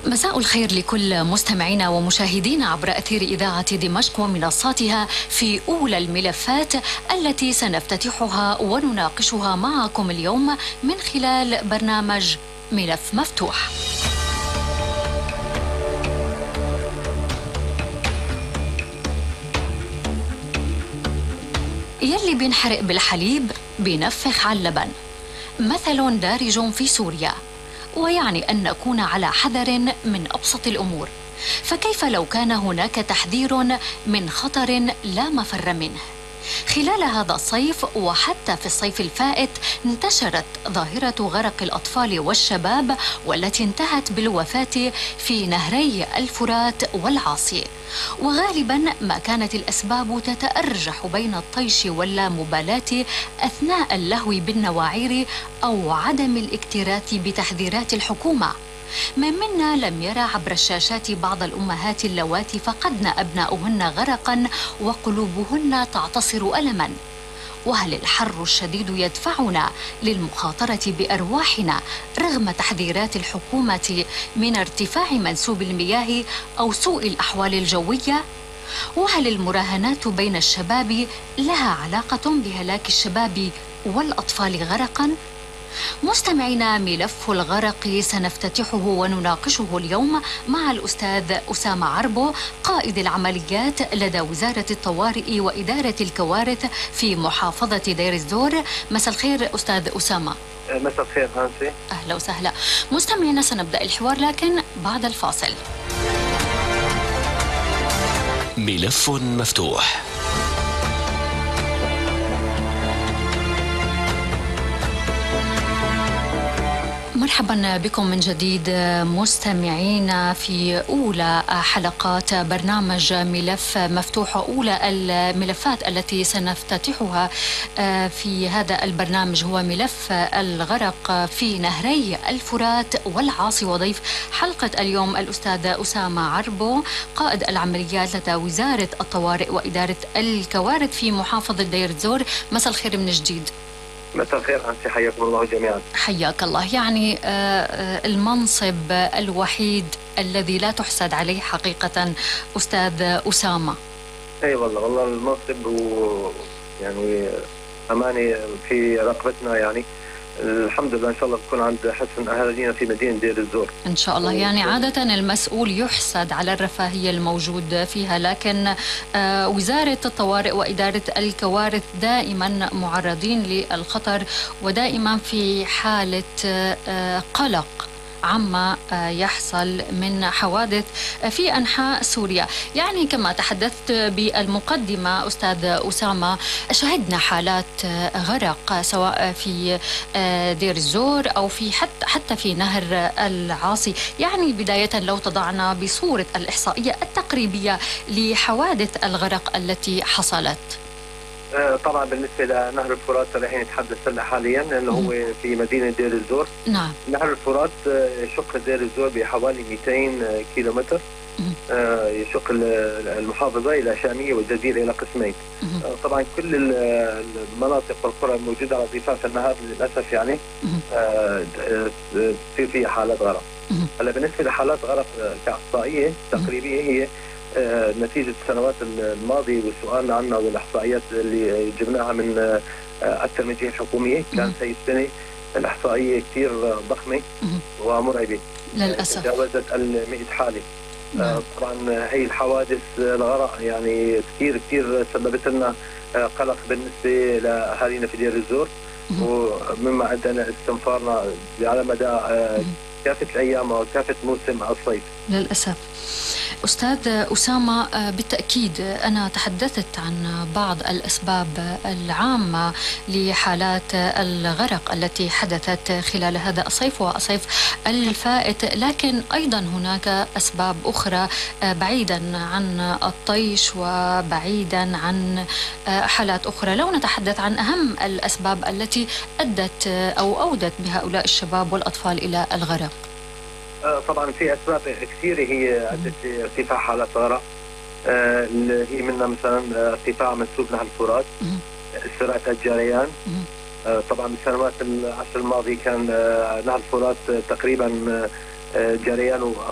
مساء الخير لكل مستمعينا ومشاهدينا عبر أثير إذاعة دمشق ومنصاتها في أولى الملفات التي سنفتتحها ونناقشها معكم اليوم من خلال برنامج ملف مفتوح. يلي بينحرق بالحليب بينفخ على اللبن، مثل دارج في سوريا، ويعني أن نكون على حذر من أبسط الأمور. فكيف لو كان هناك تحذير من خطر لا مفر منه؟ خلال هذا الصيف وحتى في الصيف الفائت انتشرت ظاهرة غرق الأطفال والشباب، والتي انتهت بالوفاة في نهري الفرات والعاصي. وغالبا ما كانت الأسباب تتأرجح بين الطيش واللامبالاة أثناء اللهو بالنواعير أو عدم الاكتراث بتحذيرات الحكومة. من منا لم يرى عبر الشاشات بعض الأمهات اللواتي فقدن أبناؤهن غرقا وقلوبهن تعتصر ألما؟ وهل الحر الشديد يدفعنا للمخاطرة بأرواحنا رغم تحذيرات الحكومة من ارتفاع منسوب المياه أو سوء الأحوال الجوية؟ وهل المراهنات بين الشباب لها علاقة بهلاك الشباب والأطفال غرقا؟ مستمعينا، ملف الغرق سنفتتحه ونناقشه اليوم مع الأستاذ أسامة عربو، قائد العمليات لدى وزارة الطوارئ وإدارة الكوارث في محافظة دير الزور. مساء الخير أستاذ أسامة. مساء الخير هانسي. أهلا وسهلا. مستمعينا، سنبدأ الحوار لكن بعد الفاصل. ملف مفتوح. مرحبا بكم من جديد مستمعينا في أولى حلقات برنامج ملف مفتوح، أولى الملفات التي سنفتتحها في هذا البرنامج هو ملف الغرق في نهري الفرات والعاصي. وضيف حلقة اليوم الأستاذ أسامة عربو، قائد العمليات لدى وزارة الطوارئ وإدارة الكوارث في محافظة دير الزور. مساء الخير من جديد. مساء الخير أنسي، حياكم الله جميعا. حياك الله. يعني المنصب الوحيد الذي لا تحسد عليه حقيقة أستاذ أسامة. أي والله المنصب يعني أماني في رقبتنا، يعني الحمد لله إن شاء الله بكون عند حسن أهالينا في مدينة دير الزور إن شاء الله. يعني عادة المسؤول يحسد على الرفاهية الموجود فيها، لكن وزارة الطوارئ وإدارة الكوارث دائما معرضين للخطر ودائما في حالة قلق عما يحصل من حوادث في أنحاء سوريا. يعني كما تحدثت بالمقدمة أستاذ أسامة، شهدنا حالات غرق سواء في دير الزور أو في حتى في نهر العاصي. يعني بداية لو تضعنا بصورة الإحصائية التقريبية لحوادث الغرق التي حصلت. طبعا بالنسبة لنهر الفرات رايحين نتحدث هلا حاليا لأنه هو في مدينة دير الزور. نعم. نهر الفرات يشق دير الزور بحوالي 200 كيلومتر، يشق المحافظة إلى شامية والجزيرة إلى قسمين. طبعا كل المناطق والقرى الموجودة على ضفاف النهر للأسف يعني تصير فيها حالات غرق. هلا بالنسبة لحالات غرق كإحصائية تقريبية، هي نتيجة السنوات الماضية وسؤالنا عنها والإحصائيات اللي جبناها من أكثر من جهة حكومية، كانت هي السنة الإحصائية كثير ضخمة ومرعبة للأسف، تجاوزت 100 حالة. طبعا هي الحوادث الغرق يعني كثير سببت لنا قلق بالنسبة لأهالينا في دير الزور، ومما أدى استنفارنا على مدى كافة الأيام وكافة موسم الصيف للأسف. أستاذ أسامة، بالتأكيد أنا تحدثت عن بعض الأسباب العامة لحالات الغرق التي حدثت خلال هذا الصيف والصيف الفائت، لكن أيضا هناك أسباب أخرى بعيدا عن الطيش وبعيدا عن حالات أخرى. لو نتحدث عن أهم الأسباب التي أدت أو أودت بهؤلاء الشباب والأطفال إلى الغرق. طبعا في اسباب كثيره هي ادت لارتفاع حالات غرق، اللي هي منها مثلا ارتفاع منسوب نهر الفرات، سرعه الجريان. طبعا بالسنوات العشر الماضيه كان نهر الفرات تقريبا جريانه